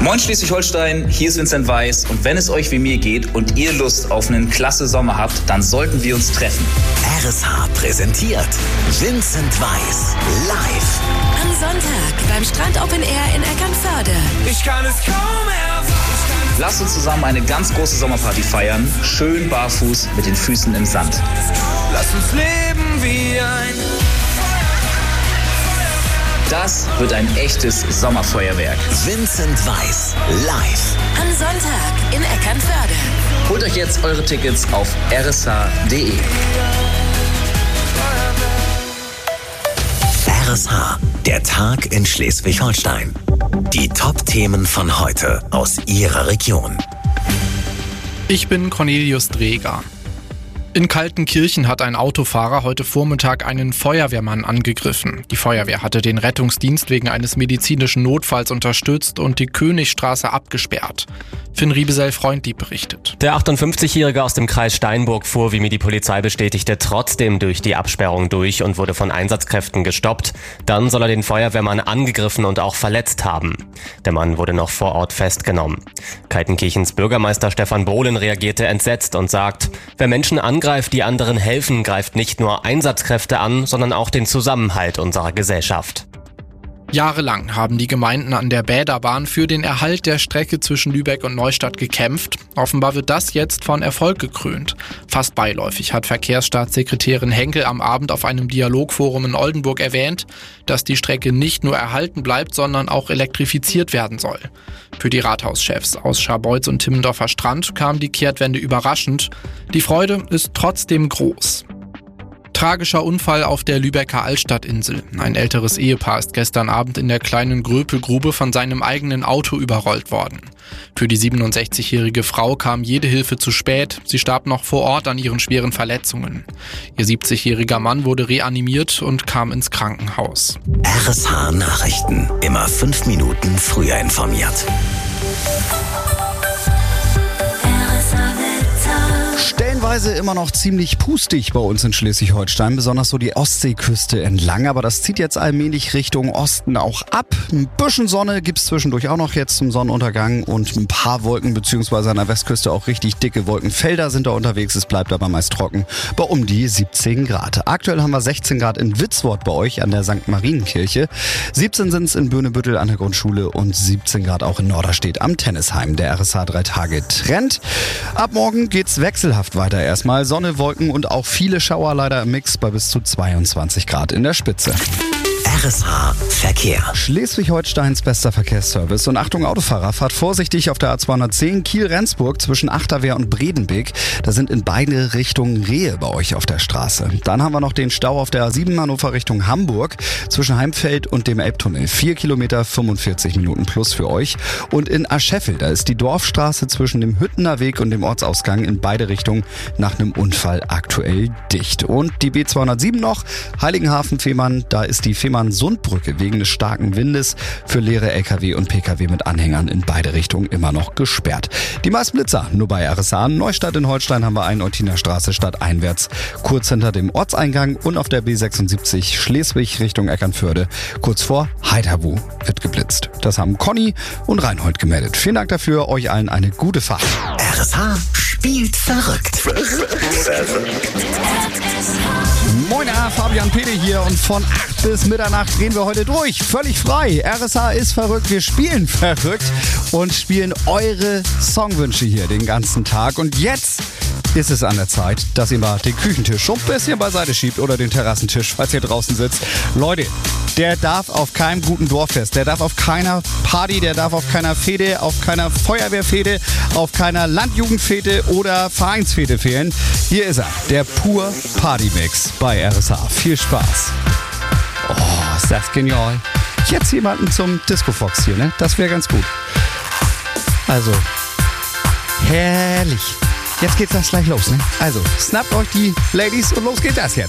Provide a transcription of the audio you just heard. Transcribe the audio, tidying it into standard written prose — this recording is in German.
Moin Schleswig-Holstein, hier ist Vincent Weiss und wenn es euch wie mir geht und ihr Lust auf einen klasse Sommer habt, dann sollten wir uns treffen. RSH präsentiert Vincent Weiss live. Am Sonntag beim Strand Open Air in Eckernförde. Ich kann es kaum erwarten. Lasst uns zusammen eine ganz große Sommerparty feiern, schön barfuß mit den Füßen im Sand. Lass uns leben wie ein Das wird ein echtes Sommerfeuerwerk. Vincent Weiss live. Am Sonntag in Eckernförde. Holt euch jetzt eure Tickets auf rsh.de. RSH, der Tag in Schleswig-Holstein. Die Top-Themen von heute aus Ihrer Region. Ich bin Cornelius Dreger. In Kaltenkirchen hat ein Autofahrer heute Vormittag einen Feuerwehrmann angegriffen. Die Feuerwehr hatte den Rettungsdienst wegen eines medizinischen Notfalls unterstützt und die Königstraße abgesperrt. Finn Riebesell-Freundlieb berichtet. Der 58-Jährige aus dem Kreis Steinburg fuhr, wie mir die Polizei bestätigte, trotzdem durch die Absperrung durch und wurde von Einsatzkräften gestoppt. Dann soll er den Feuerwehrmann angegriffen und auch verletzt haben. Der Mann wurde noch vor Ort festgenommen. Kaltenkirchens Bürgermeister Stefan Bohlen reagierte entsetzt und sagt, wer Menschen angreift, die anderen helfen, greift nicht nur Einsatzkräfte an, sondern auch den Zusammenhalt unserer Gesellschaft. Jahrelang haben die Gemeinden an der Bäderbahn für den Erhalt der Strecke zwischen Lübeck und Neustadt gekämpft. Offenbar wird das jetzt von Erfolg gekrönt. Fast beiläufig hat Verkehrsstaatssekretärin Henkel am Abend auf einem Dialogforum in Oldenburg erwähnt, dass die Strecke nicht nur erhalten bleibt, sondern auch elektrifiziert werden soll. Für die Rathauschefs aus Scharbeutz und Timmendorfer Strand kam die Kehrtwende überraschend. Die Freude ist trotzdem groß. Tragischer Unfall auf der Lübecker Altstadtinsel. Ein älteres Ehepaar ist gestern Abend in der kleinen Gröpelgrube von seinem eigenen Auto überrollt worden. Für die 67-jährige Frau kam jede Hilfe zu spät. Sie starb noch vor Ort an ihren schweren Verletzungen. Ihr 70-jähriger Mann wurde reanimiert und kam ins Krankenhaus. RSH Nachrichten. Immer 5 Minuten früher informiert. Stellenweise immer noch ziemlich pustig bei uns in Schleswig-Holstein, besonders so die Ostseeküste entlang, aber das zieht jetzt allmählich Richtung Osten auch ab. Ein bisschen Sonne gibt's zwischendurch auch noch jetzt zum Sonnenuntergang und ein paar Wolken, beziehungsweise an der Westküste auch richtig dicke Wolkenfelder sind da unterwegs. Es bleibt aber meist trocken bei um die 17 Grad. Aktuell haben wir 16 Grad in Witzwort bei euch an der St. Marienkirche. 17 sind's in Böhnebüttel an der Grundschule und 17 Grad auch in Norderstedt am Tennisheim. Der RSH 3 Tage Trend. Ab morgen geht's wechselhaft weiter erstmal. Sonne, Wolken und auch viele Schauer leider im Mix bei bis zu 22 Grad in der Spitze. RSH Verkehr. Schleswig-Holsteins bester Verkehrsservice. Und Achtung Autofahrer, fahrt vorsichtig auf der A210 Kiel-Rendsburg zwischen Achterwehr und Bredenbeek. Da sind in beide Richtungen Rehe bei euch auf der Straße. Dann haben wir noch den Stau auf der A7 Hannover Richtung Hamburg zwischen Heimfeld und dem Elbtunnel. 4 Kilometer, 45 Minuten plus für euch. Und in Ascheffel, da ist die Dorfstraße zwischen dem Hüttener Weg und dem Ortsausgang in beide Richtungen nach einem Unfall aktuell dicht. Und die B207 noch, Heiligenhafen-Fehmarn, da ist die Fehmarn-Sundbrücke wegen des starken Windes für leere LKW und PKW mit Anhängern in beide Richtungen immer noch gesperrt. Die meisten Blitzer nur bei RSH. Neustadt in Holstein haben wir einen Eutiner Straße stadteinwärts, kurz hinter dem Ortseingang und auf der B76 Schleswig Richtung Eckernförde, kurz vor Heidhabu wird geblitzt. Das haben Conny und Reinhold gemeldet. Vielen Dank dafür, euch allen eine gute Fahrt. RSH spielt verrückt. Moin, Fabian Pede hier und von 8 bis Mitternacht drehen wir heute durch. Völlig frei. RSH ist verrückt. Wir spielen verrückt und spielen eure Songwünsche hier den ganzen Tag. Und jetzt ist es an der Zeit, dass ihr mal den Küchentisch schon ein bisschen beiseite schiebt oder den Terrassentisch, falls ihr draußen sitzt. Leute, der darf auf keinem guten Dorffest, der darf auf keiner Party, der darf auf keiner Fete, auf keiner Feuerwehrfete, auf keiner Landjugendfete oder Vereinsfete fehlen. Hier ist er, der Pur Partymix bei RSH. Viel Spaß. Oh, ist das genial. Jetzt jemanden zum Disco-Fox hier, ne? Das wäre ganz gut. Also, herrlich. Jetzt geht's das gleich los, ne? Also, snappt euch die Ladies und los geht das jetzt.